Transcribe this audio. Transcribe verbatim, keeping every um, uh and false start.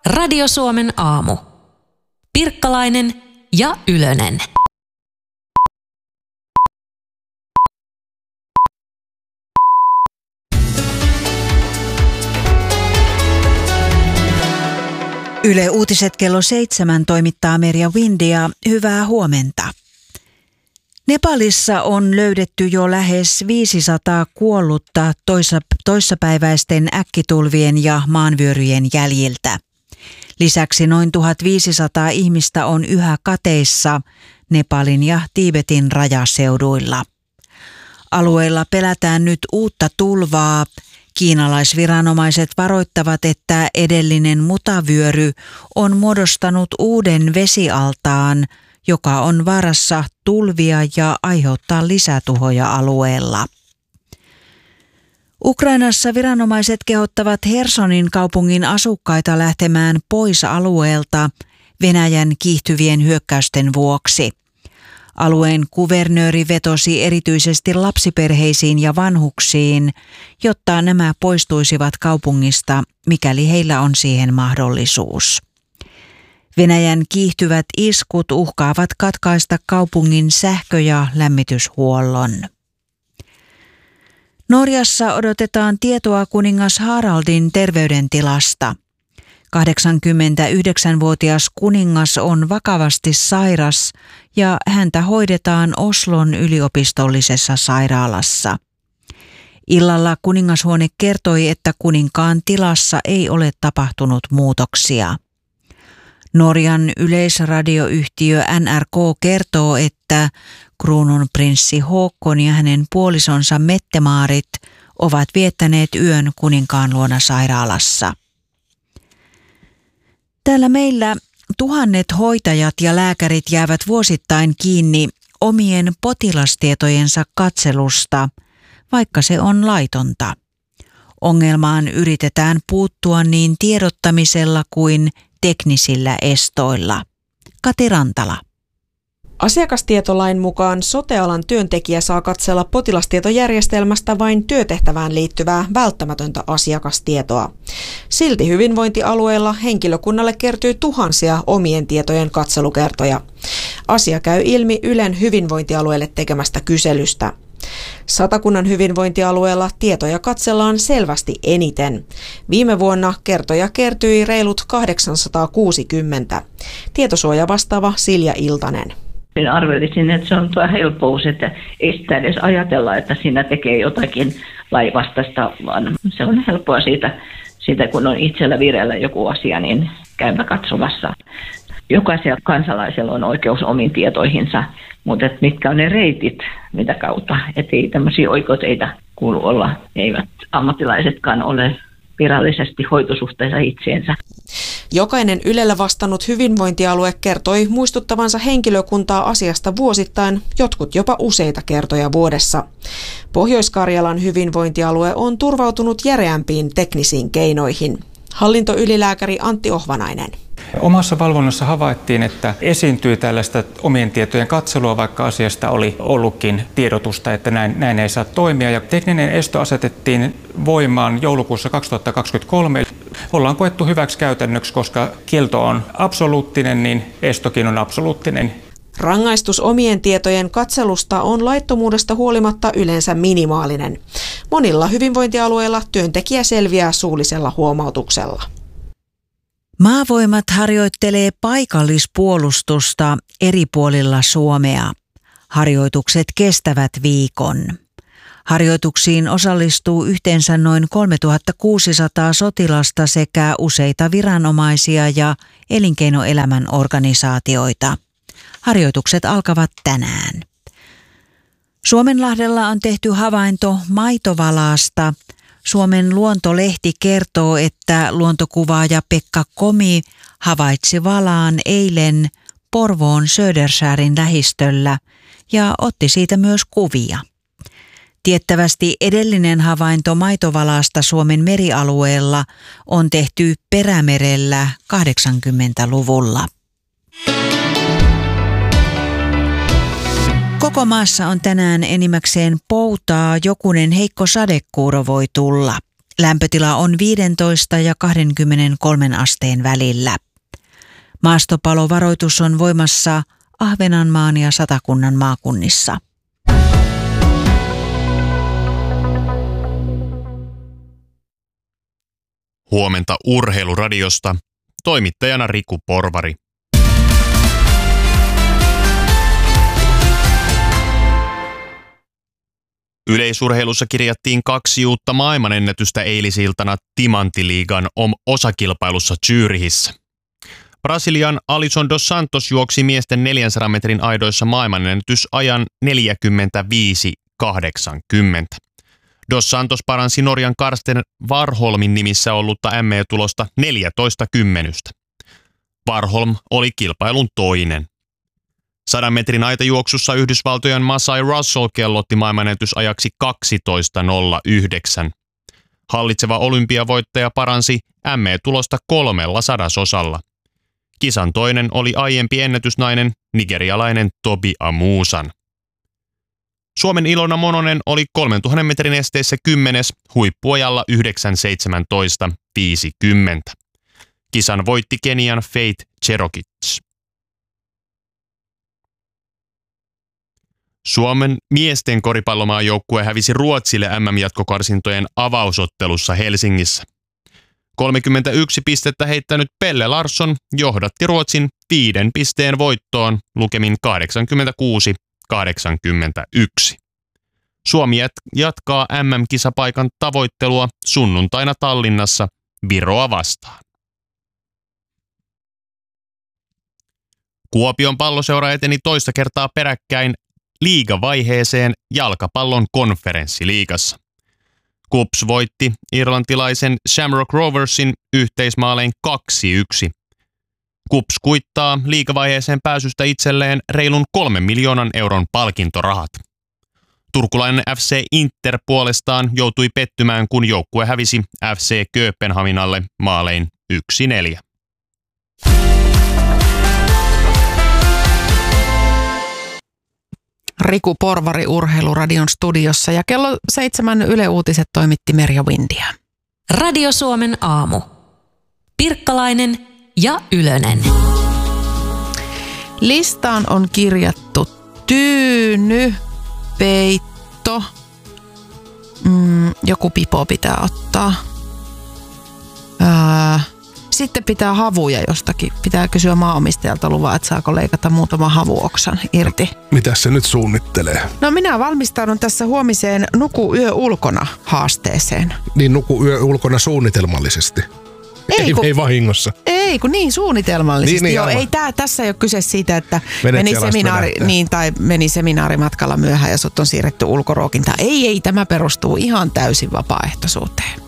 Radio Suomen aamu. Pirkkalainen ja Ylönen. Yle Uutiset kello seitsemän toimittaa Merja Windia. Hyvää huomenta. Nepalissa on löydetty jo lähes viisisataa kuollutta toissa, toissapäiväisten äkkitulvien ja maanvyöryjen jäljiltä. Lisäksi noin tuhatviisisataa ihmistä on yhä kateissa Nepalin ja Tiibetin rajaseuduilla. Alueella pelätään nyt uutta tulvaa. Kiinalaisviranomaiset varoittavat, että edellinen mutavyöry on muodostanut uuden vesialtaan, joka on vaarassa tulvia ja aiheuttaa lisätuhoja alueella. Ukrainassa viranomaiset kehottavat Hersonin kaupungin asukkaita lähtemään pois alueelta Venäjän kiihtyvien hyökkäysten vuoksi. Alueen kuvernööri vetosi erityisesti lapsiperheisiin ja vanhuksiin, jotta nämä poistuisivat kaupungista, mikäli heillä on siihen mahdollisuus. Venäjän kiihtyvät iskut uhkaavat katkaista kaupungin sähkö- ja lämmityshuollon. Norjassa odotetaan tietoa kuningas Haraldin terveydentilasta. kahdeksankymmentäyhdeksänvuotias kuningas on vakavasti sairas ja häntä hoidetaan Oslon yliopistollisessa sairaalassa. Illalla kuningashuone kertoi, että kuninkaan tilassa ei ole tapahtunut muutoksia. Norjan yleisradioyhtiö N R K kertoo, että kruununprinssi Håkon ja hänen puolisonsa Mette-Maarit ovat viettäneet yön kuninkaan luona sairaalassa. Täällä meillä tuhannet hoitajat ja lääkärit jäävät vuosittain kiinni omien potilastietojensa katselusta, vaikka se on laitonta. Ongelmaan yritetään puuttua niin tiedottamisella kuin teknisillä estoilla. Kati Rantala. Asiakastietolain mukaan sote-alan työntekijä saa katsella potilastietojärjestelmästä vain työtehtävään liittyvää välttämätöntä asiakastietoa. Silti hyvinvointialueella henkilökunnalle kertyy tuhansia omien tietojen katselukertoja. Asia käy ilmi Ylen hyvinvointialueelle tekemästä kyselystä. Satakunnan hyvinvointialueella tietoja katsellaan selvästi eniten. Viime vuonna kertoja kertyi reilut kahdeksansataakuusikymmentä. Tietosuoja vastaava Silja Iltanen. Arvelisin, että se on tuo helppous, että ei sitä edes ajatella, että siinä tekee jotakin lainvastaista, vaan se on helppoa siitä, siitä, kun on itsellä vireillä joku asia, niin käydä katsomassa. Jokaisella kansalaisella on oikeus omiin tietoihinsa, mutta et mitkä on ne reitit, mitä kautta, ettei tämmöisiä oikoteita kuulu olla, eivät ammattilaisetkaan ole virallisesti hoitosuhteessa itseensä. Jokainen Ylellä vastannut hyvinvointialue kertoi muistuttavansa henkilökuntaa asiasta vuosittain, jotkut jopa useita kertoja vuodessa. Pohjois-Karjalan hyvinvointialue on turvautunut järeämpiin teknisiin keinoihin. Hallintoylilääkäri Antti Ohvanainen. Omassa valvonnassa havaittiin, että esiintyi tällaista omien tietojen katselua, vaikka asiasta oli ollutkin tiedotusta, että näin, näin ei saa toimia. Ja tekninen esto asetettiin voimaan joulukuussa kaksituhattakaksikymmentäkolme. Ollaan koettu hyväksi käytännöksi, koska kielto on absoluuttinen, niin estokin on absoluuttinen. Rangaistus omien tietojen katselusta on laittomuudesta huolimatta yleensä minimaalinen. Monilla hyvinvointialueilla työntekijä selviää suullisella huomautuksella. Maavoimat harjoittelee paikallispuolustusta eri puolilla Suomea. Harjoitukset kestävät viikon. Harjoituksiin osallistuu yhteensä noin kolmetuhattakuusisataa sotilasta sekä useita viranomaisia ja elinkeinoelämän organisaatioita. Harjoitukset alkavat tänään. Suomenlahdella on tehty havainto maitovalaasta. Suomen luontolehti kertoo, että luontokuvaaja Pekka Komi havaitsi valaan eilen Porvoon Södersärin lähistöllä ja otti siitä myös kuvia. Tiettävästi edellinen havainto maitovalaasta Suomen merialueella on tehty Perämerellä kahdeksankymmentäluvulla. Koko maassa on tänään enimmäkseen poutaa, jokunen heikko sadekuuro voi tulla. Lämpötila on viisitoista ja kaksikymmentäkolme asteen välillä. Maastopalovaroitus on voimassa Ahvenanmaan ja Satakunnan maakunnissa. Huomenta Urheiluradiosta. Toimittajana Riku Porvari. Yleisurheilussa kirjattiin kaksi uutta maailmanennätystä eilisiltana Timanttiliigan osakilpailussa Zürichissä. Brasilian Alisson dos Santos juoksi miesten neljänsadan metrin aidoissa maailmanennätysajan neljäkymmentäviisi kahdeksankymmentä. Dos Santos paransi Norjan Karsten Warholmin nimissä ollutta M E-tulosta neljätoista kymmenystä. Warholm oli kilpailun toinen. Sadan metrin aitajuoksussa Yhdysvaltojen Masai Russell kellotti maailmanennätysajaksi kaksitoista nolla yhdeksän. Hallitseva olympiavoittaja paransi M E-tulosta kolmella sadasosalla. Kisan toinen oli aiempi ennätysnainen nigerialainen Tobi Amusan. Suomen Ilona Mononen oli kolmentuhannen metrin esteissä kymmenes huippuajalla yhdeksän seitsemäntoista viisikymmentä. Kisan voitti Kenian Faith Cherokee. Suomen miesten koripallomaajoukkue hävisi Ruotsille M M-jatkokarsintojen avausottelussa Helsingissä. kolmekymmentäyksi pistettä heittänyt Pelle Larsson johdatti Ruotsin viiden pisteen voittoon lukemin kahdeksankymmentäkuusi kahdeksankymmentäyksi. Suomi jatkaa M M-kisapaikan tavoittelua sunnuntaina Tallinnassa Viroa vastaan. Kuopion palloseura eteni toista kertaa peräkkäin liigavaiheeseen jalkapallon konferenssiliigassa. KuPS voitti irlantilaisen Shamrock Roversin yhteismaalein kaksi yksi. KuPS kuittaa liigavaiheeseen pääsystä itselleen reilun kolmen miljoonan euron palkintorahat. Turkulainen F C Inter puolestaan joutui pettymään, kun joukkue hävisi F C Kööpenhaminalle maalein yksi neljä. Riku Porvari Urheiluradion studiossa ja kello seitsemän Yle Uutiset toimitti Merja Windia. Radio Suomen aamu. Pirkkalainen ja Ylönen. Listaan on kirjattu tyyny, peitto, mm, joku pipo pitää ottaa. Ää, sitten pitää havuja jostakin. Pitää kysyä maanomistajalta luvaa, että saako leikata muutama havuoksan irti. Mitä se nyt suunnittelee? No minä valmistaudun tässä huomiseen Nuku yö ulkona haasteeseen. Niin nuku yö ulkona suunnitelmallisesti. Ei, ei, kun, ei vahingossa. Ei kun niin suunnitelmallisesti. Niin, niin, Joo, ei tää, tässä ei ole kyse siitä, että meni, seminaari, niin, tai meni seminaarimatkalla myöhään ja sut on siirretty ulkoruokintaan. Ei, ei, tämä perustuu ihan täysin vapaaehtoisuuteen.